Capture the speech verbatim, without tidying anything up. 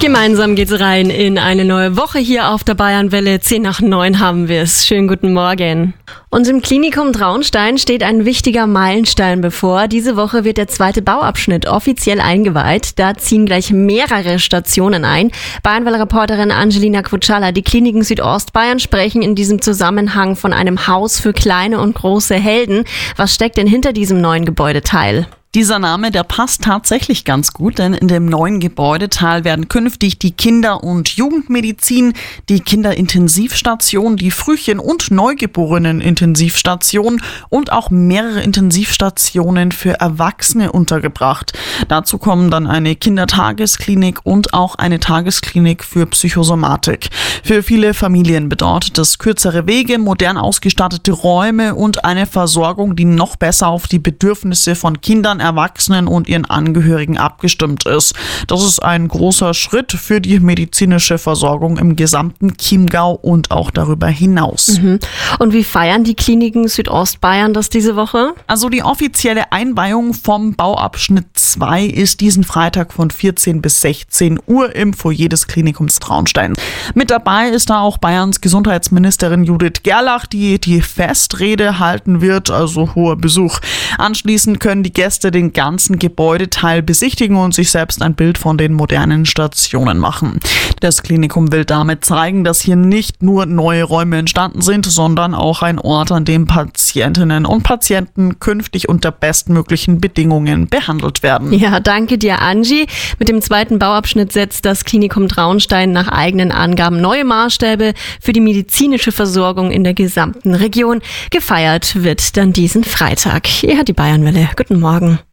Gemeinsam geht's rein in eine neue Woche hier auf der Bayernwelle. Zehn nach neun haben wir es. Schönen guten Morgen. Und im Klinikum Traunstein steht ein wichtiger Meilenstein bevor. Diese Woche wird der zweite Bauabschnitt offiziell eingeweiht. Da ziehen gleich mehrere Stationen ein. Bayernwelle-Reporterin Angelina Kutschala, die Kliniken Südostbayern sprechen in diesem Zusammenhang von einem Haus für kleine und große Helden. Was steckt denn hinter diesem neuen Gebäudeteil? Dieser Name, der passt tatsächlich ganz gut, denn in dem neuen Gebäudeteil werden künftig die Kinder- und Jugendmedizin, die Kinderintensivstation, die Frühchen- und Neugeborenen-Intensivstation und auch mehrere Intensivstationen für Erwachsene untergebracht. Dazu kommen dann eine Kindertagesklinik und auch eine Tagesklinik für Psychosomatik. Für viele Familien bedeutet das kürzere Wege, modern ausgestattete Räume und eine Versorgung, die noch besser auf die Bedürfnisse von Kindern, Erwachsenen und ihren Angehörigen abgestimmt ist. Das ist ein großer Schritt für die medizinische Versorgung im gesamten Chiemgau und auch darüber hinaus. Mhm. Und wie feiern die Kliniken Südostbayern das diese Woche? Also die offizielle Einweihung vom Bauabschnitt zwei ist diesen Freitag von vierzehn bis sechzehn Uhr im Foyer des Klinikums Traunstein. Mit dabei ist da auch Bayerns Gesundheitsministerin Judith Gerlach, die die Festrede halten wird, also hoher Besuch. Anschließend können die Gäste den ganzen Gebäudeteil besichtigen und sich selbst ein Bild von den modernen Stationen machen. Das Klinikum will damit zeigen, dass hier nicht nur neue Räume entstanden sind, sondern auch ein Ort, an dem Patientinnen und Patienten künftig unter bestmöglichen Bedingungen behandelt werden. Ja, danke dir, Angie. Mit dem zweiten Bauabschnitt setzt das Klinikum Traunstein nach eigenen Angaben neue Maßstäbe für die medizinische Versorgung in der gesamten Region. Gefeiert wird dann diesen Freitag. Hier hat die Bayernwelle. Guten Morgen.